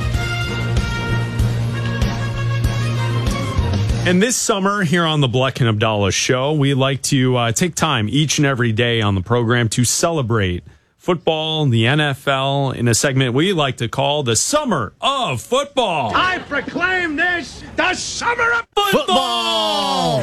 And this summer here on the Black and Abdallah show, we like to uh, take time each and every day on the program to celebrate football, the N F L, in a segment we like to call the Summer of Football.
I proclaim this the Summer of
Football!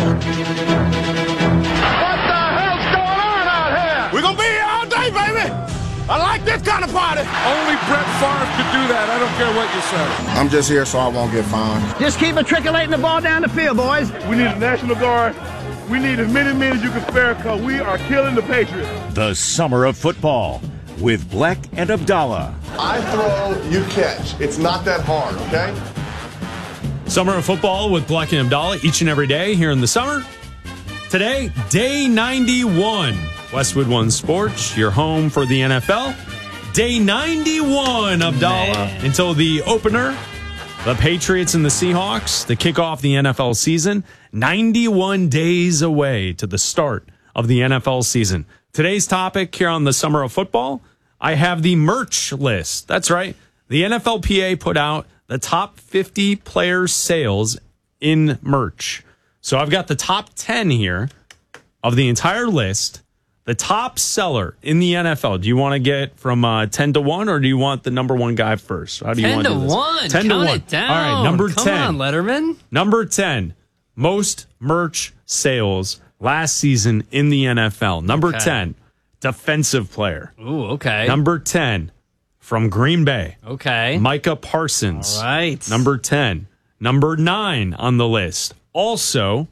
We're going to be here all day, baby. I like this kind of party. Only Brett Favre could do that. I don't care what you say.
I'm just here so I won't get fined.
Just keep matriculating the ball down the field, boys.
We need a National Guard. We need as many men as you can spare because we are killing the Patriots.
The Summer of Football with Black and Abdallah.
I throw, you catch. It's not that hard, okay?
Summer of Football with Black and Abdallah each and every day here in the summer. Today, day ninety-one. Westwood One Sports, your home for the N F L. Day ninety-one, Abdallah, Man. Until the opener. The Patriots and the Seahawks to kick off the N F L season. ninety-one days away to the start of the N F L season. Today's topic here on the Summer of Football, I have the merch list. That's right. The N F L P A put out the top fifty player sales in merch. So I've got the top ten here of the entire list. The top seller in the N F L. Do you want to get from uh, ten to one, or do you want the number one guy first? How do you
ten
want to
to
do this?
one.
ten to
Count
one.
it down.
All right, number
Come
ten.
on, Letterman.
Number ten. Most merch sales last season in the N F L. Number
Okay.
ten. Defensive player.
Ooh, okay.
Number ten. From Green Bay.
Okay.
Micah Parsons.
All right.
Number ten. Number nine on the list. Also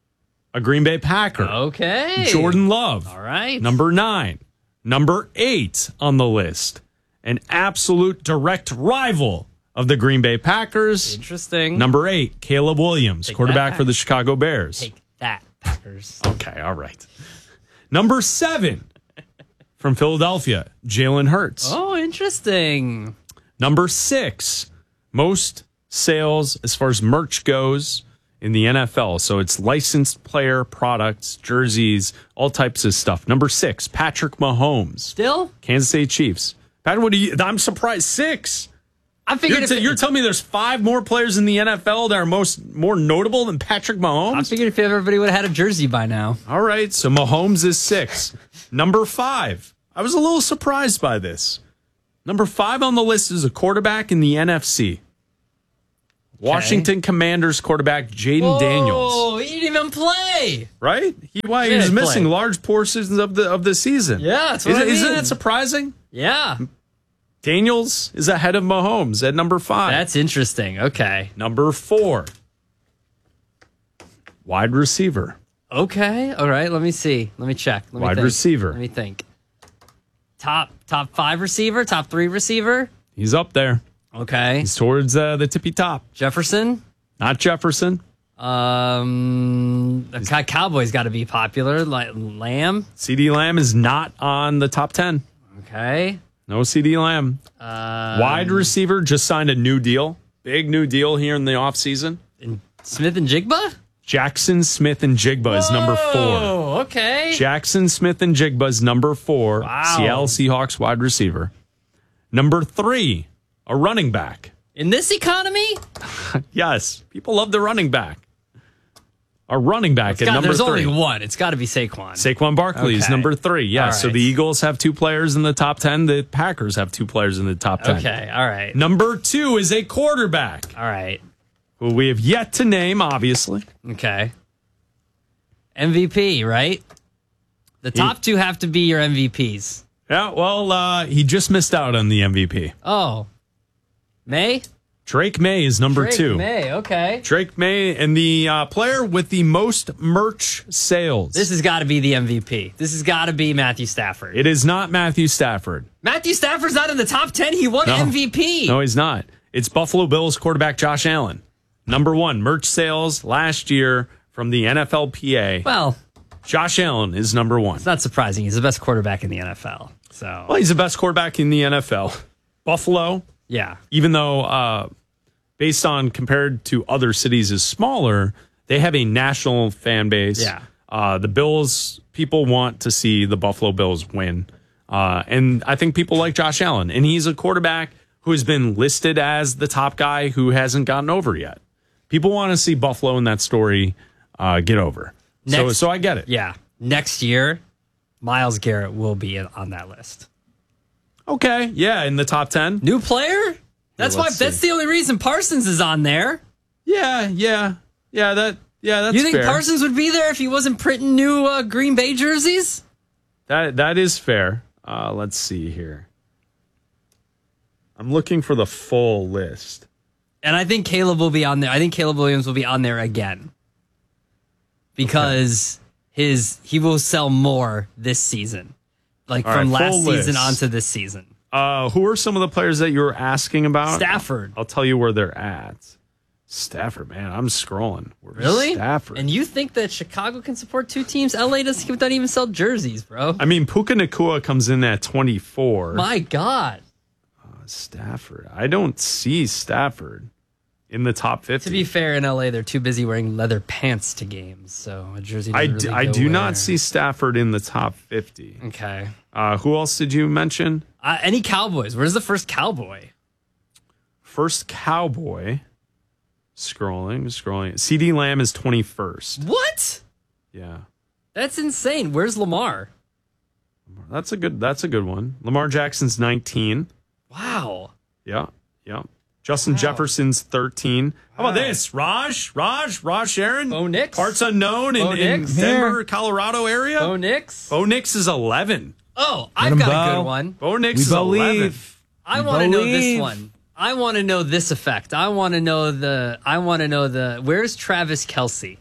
a Green Bay Packer.
Okay.
Jordan Love.
All right.
Number nine. Number eight on the list. An absolute direct rival of the Green Bay Packers.
Interesting.
Number eight, Caleb Williams,
Take
quarterback
that.
for the Chicago Bears.
Take that, Packers.
Okay, all right. Number seven, from Philadelphia, Jalen Hurts.
Oh, interesting.
Number six, most sales as far as merch goes in the N F L. So it's licensed player products, jerseys, all types of stuff. Number six, Patrick Mahomes.
Still?
Kansas City Chiefs. Patrick, what do you, I'm surprised. Six.
I figured
You're,
if
t-
it-
you're telling me there's five more players in the N F L that are most more notable than Patrick Mahomes?
I figured if everybody would have had a jersey by now.
All right, so Mahomes is six. Number five, I was a little surprised by this. Number five on the list is a quarterback in the N F C. Washington Commanders quarterback Jaden Daniels.
Oh, he didn't even play.
Right? He, why, he
Yeah,
was
he
missing
played.
large portions of the of the season.
Yeah, that's what
isn't,
I mean.
Isn't that surprising?
Yeah.
Daniels is ahead of Mahomes at number five.
That's interesting. Okay.
Number four, wide receiver.
Okay. All right. Let me see. Let me check. Let me
Wide
think.
receiver.
Let me think. Top top five receiver. Top three receiver.
He's up there.
Okay.
He's towards uh, the tippy top.
Jefferson.
Not Jefferson.
Um, the Cow- Cowboys got to be popular. Like Lamb.
CeeDee Lamb is not on the top ten.
Okay.
No CeeDee Lamb.
Um,
Wide receiver just signed a new deal. Big new deal here in the offseason.
Smith and Jigba?
Jackson Smith and Jigba is number four.
Oh, okay.
Jackson Smith and Jigba is number four.
Wow.
Seattle Seahawks wide receiver. Number three, a running back.
In this economy?
Yes. People love the running back. A running back
It's
at
got-
number
there's
three.
only one. It's got to be Saquon.
Saquon Barkley is
Okay.
number three. Yeah.
All
So
right.
the Eagles have two players in the top ten. The Packers have two players in the top ten.
Okay. All right.
Number two is a quarterback.
All right.
Who we have yet to name, obviously.
Okay. M V P, right? The top two have to be your M V Ps.
Yeah, well, uh, he just missed out on the M V P.
Oh. May?
Drake May is number
Drake
two.
May, okay.
Drake May and the uh, player with the most merch sales.
This has got to be the M V P. This has got to be Matthew Stafford.
It is not Matthew Stafford.
Matthew Stafford's not in the top ten. He won
No.
M V P.
No, he's not. It's Buffalo Bills quarterback Josh Allen. Number one, merch sales last year from the N F L P A.
Well,
Josh Allen is number one.
It's not surprising. He's the best quarterback in the N F L. So,
Well, he's the best quarterback in the N F L. Buffalo,
yeah.
even though uh, based on compared to other cities is smaller, they have a national fan base.
Yeah.
Uh, the Bills, people want to see the Buffalo Bills win. Uh, and I think people like Josh Allen. And he's a quarterback who has been listed as the top guy who hasn't gotten over yet. People want to see Buffalo in that story uh, get over. so,
Next-
so I get it.
Yeah. Next year, Myles Garrett will be in- on that list.
Okay. Yeah. In the top ten.
New player? That's why.
let's
That's
see.
the only reason Parsons is on there.
Yeah. Yeah. Yeah. That. Yeah. That's
you think
fair.
Parsons would be there if he wasn't printing new uh, Green Bay jerseys?
That that is fair. Uh, let's see here. I'm looking for the full list.
And I think Caleb will be on there. I think Caleb Williams will be on there again because his he will sell more this season, like
All
from
right,
last
full
season
list.
onto this season.
Uh, who are some of the players that you were asking about?
Stafford.
I'll tell you where they're at. Stafford, man, I'm scrolling. Where's
Really?
Stafford.
And you think that Chicago can support two teams? L A doesn't doesn't even sell jerseys, bro.
I mean, Puka Nacua comes in at twenty-four.
My God.
Stafford. I don't see Stafford in the top fifty.
To be fair, in L A, they're too busy wearing leather pants to games, so a jersey.
I,
doesn't
d-
really
I
go
do
where.
not see Stafford in the top fifty.
Okay.
Uh, who else did you mention?
Uh, any Cowboys? Where's the first Cowboy?
First Cowboy. Scrolling, scrolling. CeeDee Lamb is twenty-first.
What?
Yeah.
That's insane. Where's Lamar?
That's a good that's a good one. Lamar Jackson's nineteen.
Wow.
Yeah. Yeah. Justin Jefferson's thirteen. How about this? Raj, Raj, Raj Sharon.
Bo Nix.
Parts unknown in,
Bo
in
Nix.
Denver, Colorado area.
Bo Nix.
Bo Nix is eleven.
Oh,
Let
I've
him
got
go.
a good one.
Bo Nix
We
is
believe.
eleven.
I
We
want to know this
believe.
one. I want to know this effect. I want to know the. I want to know the. Where's Travis Kelce?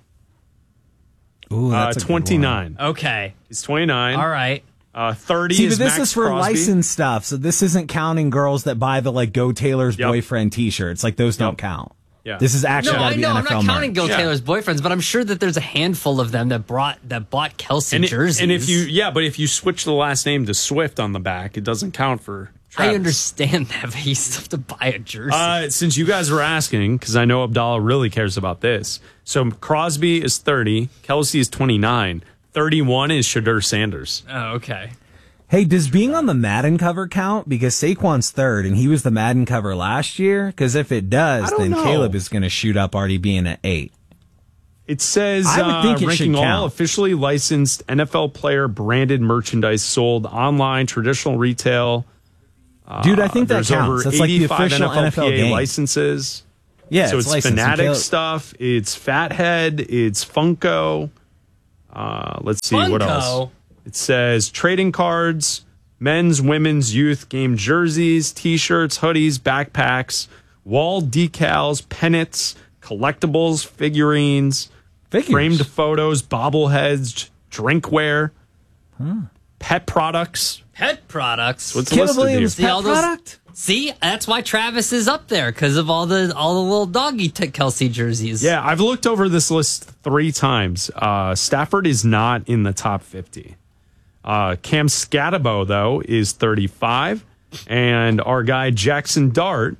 Ooh,
Uh,
that's a good
twenty-nine.
Okay.
He's twenty-nine.
All right.
Uh, thirty
See,
is
but this
Max
is for
Crosby.
licensed stuff, so this isn't counting girls that buy the like Go Taylor's
Yep.
boyfriend T-shirts. Like those don't count.
Yeah.
This is actually
No,
gotta
I
be
know. I'm
N F L
not counting
merch.
Gil
Yeah.
Taylor's boyfriends, but I'm sure that there's a handful of them that brought that bought Kelsey
And, it-
jerseys.
and if you, yeah, but if you switch the last name to Swift on the back, it doesn't count for Travis.
I understand that, but you still have to buy a jersey.
Uh, since you guys were asking, because I know Abdallah really cares about this. So Crosby is thirty, Kelsey is twenty-nine, thirty-one is Shadur Sanders.
oh, okay.
Hey, does being on the Madden cover count? Because Saquon's third, and he was the Madden cover last year. Because if it does,
I don't
then
know.
Caleb is going to shoot up already being at eight.
It says
I would think
uh,
it
ranking
should
all
count.
officially licensed N F L player branded merchandise sold online, traditional retail.
Dude, I think that
There's
counts.
over
That's like the
eighty-five
official N F L game.
licenses.
Yeah,
so
it's
it's,
licensed. You
Fanatic
can't-
stuff. It's Fathead. It's Funko. Uh, let's see what
Funko?
else. It says trading cards, men's, women's, youth game jerseys, T-shirts, hoodies, backpacks, wall decals, pennants, collectibles, figurines,
Figures.
framed photos, bobbleheads, drinkware,
Hmm.
pet products.
Pet products.
What's
Caleb
listed
Williams
here?
pet
all those-
product?
See, that's why Travis is up there because of all the all the little doggy t- Kelsey jerseys.
Yeah, I've looked over this list three times. Uh, Stafford is not in the top fifty. Uh, Cam Scatabo, though, is thirty-five. And our guy Jackson Dart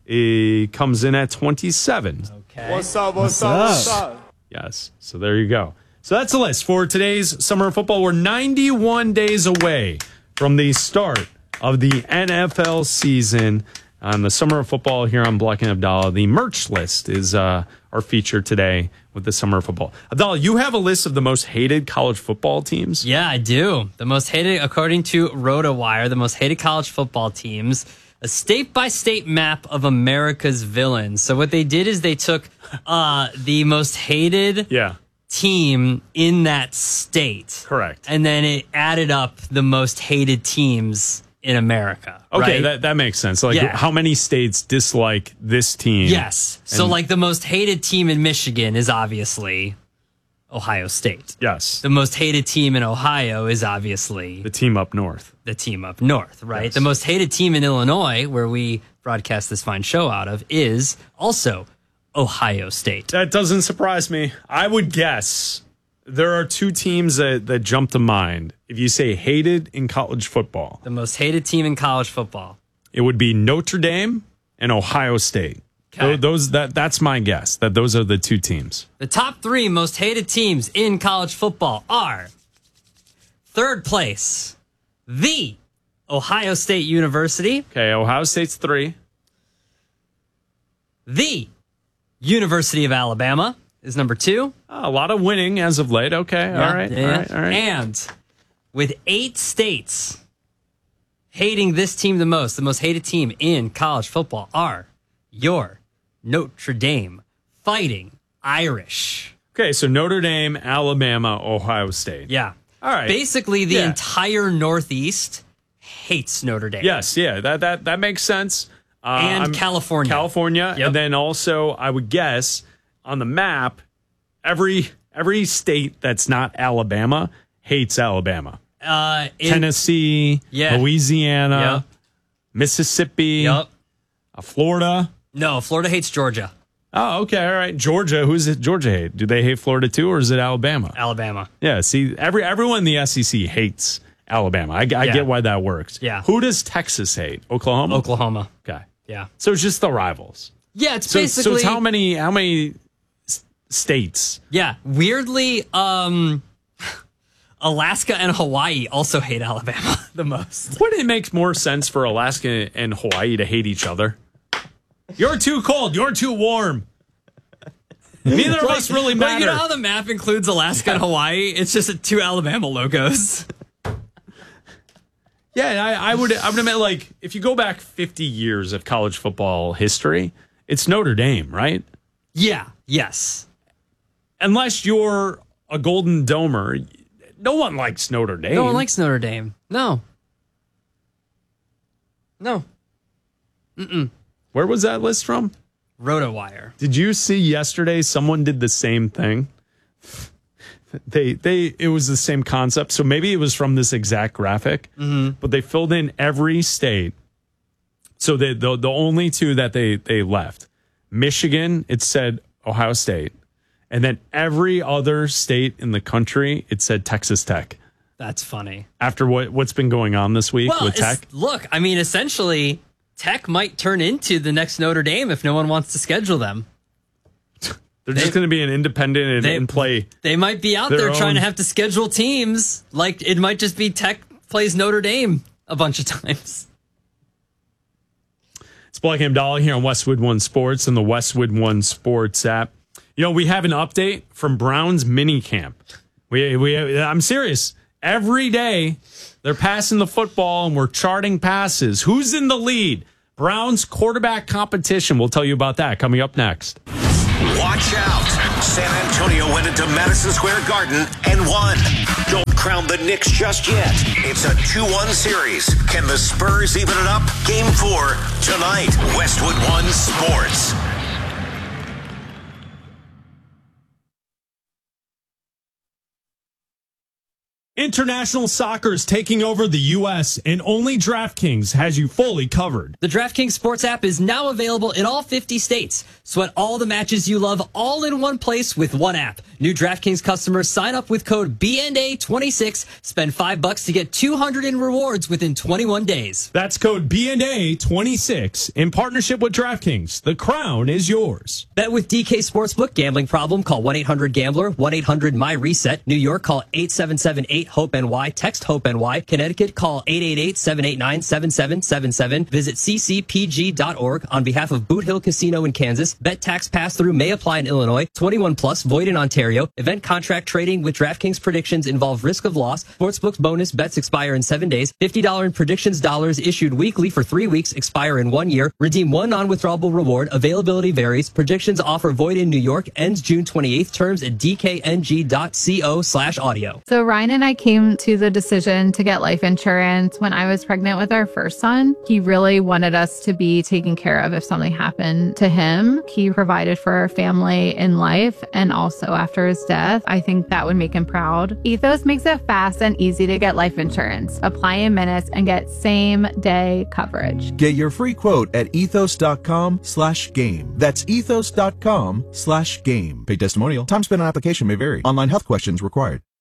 he comes in at twenty-seven.
Okay.
What's up? What's,
What's
up?
up?
What's up?
Yes. So there you go. So that's the list for today's Summer of Football. We're ninety-one days away from the start of the N F L season on the Summer of Football here on Black and Abdallah. The merch list is uh, our feature today with the Summer of Football. Abdallah, you have a list of the most hated college football teams.
Yeah, I do. The most hated, according to RotoWire, the most hated college football teams, a state-by-state map of America's villains. So what they did is they took uh, the most hated
Yeah,
team in that state.
correct.
And then it added up the most hated teams in America.
Okay,
right?
that, that makes sense. Like,
Yeah.
how many states dislike this team?
Yes. So,
And-
like, the most hated team in Michigan is obviously Ohio State.
Yes,
The most hated team in Ohio is obviously
the team up north.
the team up north, right?
Yes.
The most hated team in Illinois, where we broadcast this fine show out of, is also Ohio State.
That doesn't surprise me. I would guess there are two teams that, that jump to mind. If you say hated in college football,
The most hated team in college football.
it would be Notre Dame and Ohio State.
Okay.
Tho- Those that that's my guess that those are the two teams.
The top three most hated teams in college football are third place, the Ohio State University,
Okay, Ohio State's three.
the University of Alabama is number two.
A lot of winning as of late. Okay,
Yeah,
all right,
yeah.
all right, all right.
And with eight states hating this team the most, the most hated team in college football are your Notre Dame Fighting Irish.
Okay, so Notre Dame, Alabama, Ohio State.
Yeah.
All right.
Basically, the
Yeah.
entire Northeast hates Notre Dame.
Yes, yeah, that that that makes sense. Uh,
And
I'm-
California.
California,
Yep.
and then also I would guess on the map, every every state that's not Alabama hates Alabama.
Uh, in-
Tennessee,
Yeah.
Louisiana,
Yep.
Mississippi,
Yep.
uh, Florida.
No, Florida hates Georgia.
Oh, okay, all right. Georgia, who's it? Georgia hate? Do they hate Florida too, or is it Alabama?
Alabama.
Yeah. See, every everyone in the S E C hates Alabama. I, I
Yeah.
get why that works.
Yeah.
Who does Texas hate? Oklahoma.
Oklahoma.
Okay.
Yeah.
So it's just the rivals.
Yeah, it's
So,
basically.
so it's how many how many s- states?
Yeah, weirdly, um, Alaska and Hawaii also hate Alabama the most.
Wouldn't it make more sense for Alaska and Hawaii to hate each other? You're too cold. You're too warm. Neither of us really
Like,
matter.
you know how the map includes Alaska and Hawaii? It's just two Alabama logos.
Yeah, and I, I would I would admit, like, if you go back fifty years of college football history, it's Notre Dame, right?
Yeah. Yes.
Unless you're a Golden Domer, no one likes Notre Dame.
No one likes Notre Dame. No. No. Mm-mm.
Where was that list from?
RotoWire.
Did you see yesterday someone did the same thing? They they it was the same concept. So maybe it was from this exact graphic,
Mm-hmm.
but they filled in every state. So the the, the only two that they they left, Michigan, it said Ohio State, and then every other state in the country, it said Texas Tech.
That's funny.
After what what's been going on this week
Well,
with
it's-
Tech,
look, I mean, essentially, Tech might turn into the next Notre Dame if no one wants to schedule them.
they're just
they-
going to be an independent and,
they-
and play.
They might be out
their
there trying to
own-
have to schedule teams. Like, it might just be Tech plays Notre Dame a bunch of times.
It's Black and Dollar here on Westwood One Sports and the Westwood One Sports app. You know, we have an update from Browns mini camp. We, we, I'm serious. Every day, they're passing the football and we're charting passes. Who's in the lead? Browns quarterback competition. We'll tell you about that coming up next.
Watch out. San Antonio went into Madison Square Garden and won. Don't crown the Knicks just yet. It's a two one series. Can the Spurs even it up? Game four tonight. Westwood One Sports.
International soccer is taking over the U S, and only DraftKings has you fully covered.
The DraftKings Sports app is now available in all fifty states. Sweat all the matches you love all in one place with one app. New DraftKings customers sign up with code B N A twenty-six. Spend five bucks to get two hundred in rewards within twenty-one days.
That's code B N A twenty-six in partnership with DraftKings. The crown is yours.
Bet with D K Sportsbook. Gambling problem? Call one eight hundred gambler, one eight hundred my reset. New York, call eight seven seven eight hope N Y. Text HOPE-NY. Connecticut, call eight eight eight, seven eight nine, seven seven seven seven. Visit c c p g dot org. On behalf of Boot Hill Casino in Kansas, bet tax pass-through may apply in Illinois. twenty-one plus, void in Ontario. Event contract trading with DraftKings predictions involve risk of loss. Sportsbook's bonus bets expire in seven days. fifty dollars in predictions dollars issued weekly for three weeks, expire in one year. Redeem one non-withdrawable reward. Availability varies. Predictions offer void in New York. Ends June twenty-eighth. Terms at d k n g dot co slash audio.
So Ryan and I came to the decision to get life insurance when I was pregnant with our first son. He really wanted us to be taken care of if something happened to him. He provided for our family in life and also after his death. I think that would make him proud. Ethos makes it fast and easy to get life insurance. Apply in minutes and get same day coverage.
Get your free quote at ethos.com slash game. That's ethos.com slash game. Paid testimonial. Time spent on application may vary. Online health questions required.